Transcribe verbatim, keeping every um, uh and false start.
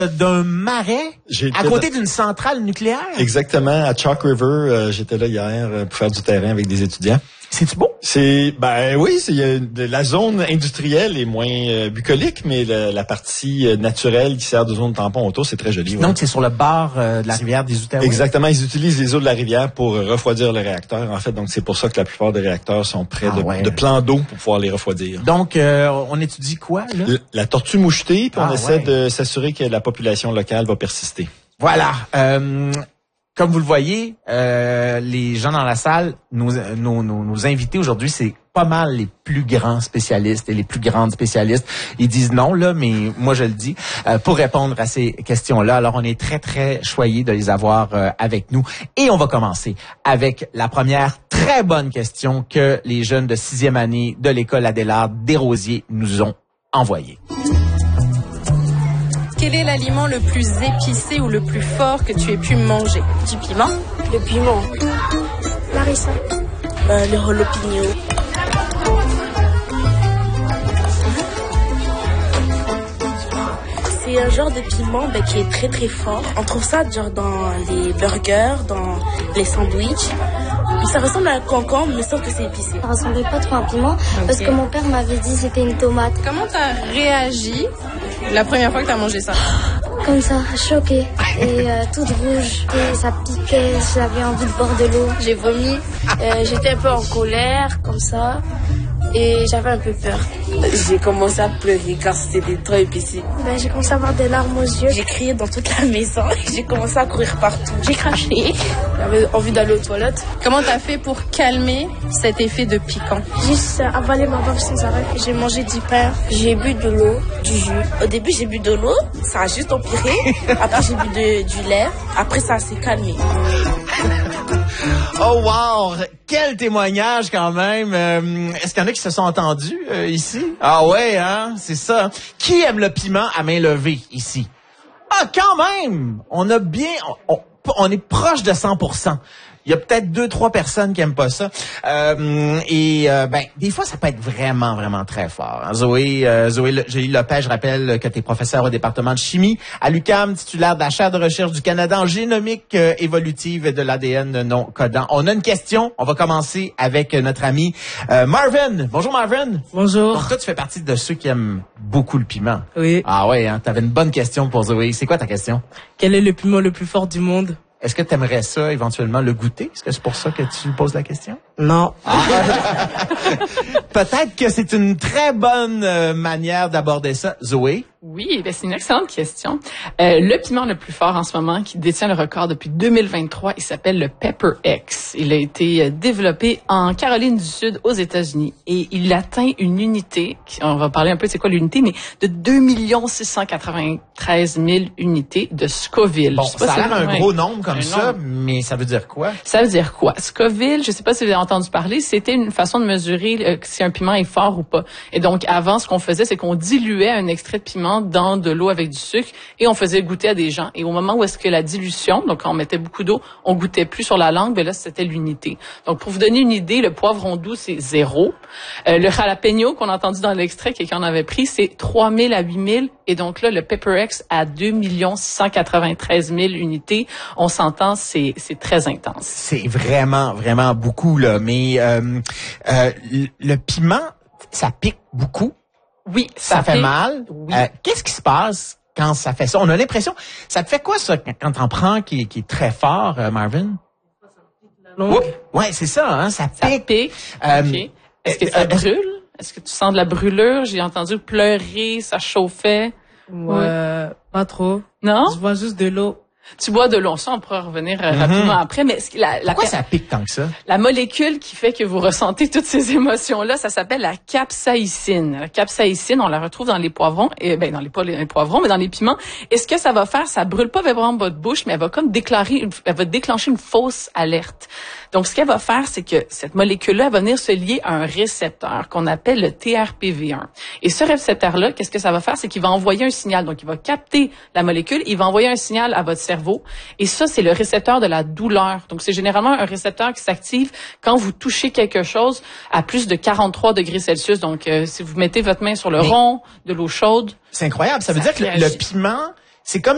d'un marais à côté d'une centrale nucléaire. Exactement, à Chalk River. Euh, j'étais là hier euh, pour faire du terrain avec des étudiants. C'est-tu beau? C'est, ben oui, c'est euh, la zone industrielle est moins euh, bucolique, mais la, la partie euh, naturelle qui sert de zone tampon autour, c'est très joli. Donc, ouais. c'est sur le bord euh, de la rivière des Outaouais. Exactement, ils utilisent les eaux de la rivière pour euh, refroidir le réacteur. En fait, donc c'est pour ça que la plupart des réacteurs sont près ah, de, ouais. de plans d'eau pour pouvoir les refroidir. Donc, euh, on étudie quoi, là? La, la tortue mouchetée, puis on ah, essaie ouais. de s'assurer que la population locale va persister. Voilà. Euh, Comme vous le voyez, euh, les gens dans la salle, nos, nos, nos, nos invités aujourd'hui, c'est pas mal les plus grands spécialistes et les plus grandes spécialistes. Ils disent non, là, mais moi je le dis, euh, pour répondre à ces questions-là. Alors, on est très, très choyés de les avoir euh, avec nous. Et on va commencer avec la première très bonne question que les jeunes de sixième année de l'école Adélard Desrosiers nous ont envoyée. Quel est l'aliment le plus épicé ou le plus fort que tu aies pu manger? Du piment. Le piment. Larissa. Euh, le jalapeno. C'est un genre de piment ben, qui est très très fort. On trouve ça genre dans les burgers, dans les sandwichs. Ça ressemble à un concombre, mais sauf que c'est épicé. Ça ressemblait pas trop à un piment, okay. Parce que mon père m'avait dit que c'était une tomate. Comment t'as réagi la première fois que t'as mangé ça? Comme ça, choquée. Et euh, toute rouge. Et ça piquait, j'avais envie de boire de l'eau. J'ai vomi. Euh, j'étais un peu en colère, comme ça. Et j'avais un peu peur. J'ai commencé à pleurer car c'était trop épicé. Ben, j'ai commencé à avoir des larmes aux yeux. J'ai crié dans toute la maison. J'ai commencé à courir partout. J'ai craché. J'avais envie d'aller aux toilettes. Comment t'as fait pour calmer cet effet de piquant? Juste avaler ma bave sans arrêt. J'ai mangé du pain. J'ai bu de l'eau, du jus. Au début, j'ai bu de l'eau. Ça a juste empiré. Après, j'ai bu de, du lait. Après, ça s'est calmé. Oh wow! Quel témoignage quand même! Euh, est-ce qu'il y en a qui se sont entendus euh, ici? Ah ouais, hein? C'est ça. Qui aime le piment à main levée ici? Ah, quand même! On a bien... On, on est proche de cent pour cent. Il y a peut-être deux, trois personnes qui aiment pas ça. Euh, et euh, ben, des fois, ça peut être vraiment, vraiment très fort. Hein? Zoé, euh, Zoé, Zoé Lopez, je rappelle que tu es professeur au département de chimie à l'U Q A M, titulaire de la chaire de recherche du Canada en génomique euh, évolutive et de l'A D N non codant. On a une question. On va commencer avec notre ami euh, Marvin. Bonjour Marvin. Bonjour. Donc toi, tu fais partie de ceux qui aiment beaucoup le piment. Oui. Ah ouais, hein? T'avais une bonne question pour Zoé. C'est quoi ta question? Quel est le piment le plus fort du monde? Est-ce que tu aimerais ça, éventuellement, le goûter? Est-ce que c'est pour ça que tu poses la question? Non. Ah. Peut-être que c'est une très bonne euh, manière d'aborder ça. Zoé? Oui, ben c'est une excellente question. Euh, le piment le plus fort en ce moment, qui détient le record depuis deux mille vingt-trois, il s'appelle le Pepper X. Il a été développé en Caroline du Sud, aux États-Unis, et il atteint une unité, on va parler un peu de c'est quoi l'unité, mais de deux millions six cent quatre-vingt-treize mille unités de Scoville. Bon, ça a l'air un gros nombre comme ça, mais ça veut dire quoi? Ça veut dire quoi? Scoville, je sais pas si vous avez entendu parler, c'était une façon de mesurer euh, si un piment est fort ou pas. Et donc, avant, ce qu'on faisait, c'est qu'on diluait un extrait de piment dans de l'eau avec du sucre et on faisait goûter à des gens. Et au moment où est-ce que la dilution, donc quand on mettait beaucoup d'eau, on goûtait plus sur la langue, ben là, c'était l'unité. Donc, pour vous donner une idée, le poivron doux, c'est zéro. Euh, le jalapeno qu'on a entendu dans l'extrait, quelqu'un en avait pris, c'est trois mille à huit mille. Et donc là, le Pepper X à deux millions six cent quatre-vingt-treize mille unités. On s'entend, c'est, c'est très intense. C'est vraiment, vraiment beaucoup, là. Mais euh, euh, le piment, ça pique beaucoup. Oui, ça, ça fait pique. mal. Oui. Euh, qu'est-ce qui se passe quand ça fait ça? On a l'impression... Ça te fait quoi, ça, quand t'en prends qui, qui est très fort, euh, Marvin? Oui, ouais, c'est ça, hein, ça pique. Ça pique. Euh, okay. Est-ce que ça euh, brûle? Est-ce que tu sens de la brûlure? J'ai entendu pleurer, ça chauffait. Ouais, ouais. Pas trop. Non? Je bois juste de l'eau. Tu bois de l'eau, ça on pourra revenir mm-hmm. rapidement après, mais la, la, pourquoi ça pique tant que ça? La molécule qui fait que vous ressentez toutes ces émotions-là, ça s'appelle la capsaïcine. La capsaïcine, on la retrouve dans les poivrons, et ben dans les pas les poivrons, mais dans les piments. Et ce que ça va faire, ça brûle pas vraiment votre bouche, mais elle va comme déclarer, elle va déclencher une fausse alerte. Donc ce qu'elle va faire, c'est que cette molécule-là elle va venir se lier à un récepteur qu'on appelle le T R P V un. Et ce récepteur-là, qu'est-ce que ça va faire, c'est qu'il va envoyer un signal. Donc il va capter la molécule, il va envoyer un signal à votre cerveau. Et ça, c'est le récepteur de la douleur. Donc, c'est généralement un récepteur qui s'active quand vous touchez quelque chose à plus de quarante-trois degrés Celsius. Donc, euh, si vous mettez votre main sur le Mais rond de l'eau chaude. C'est incroyable. Ça veut ça dire que le, le piment, c'est comme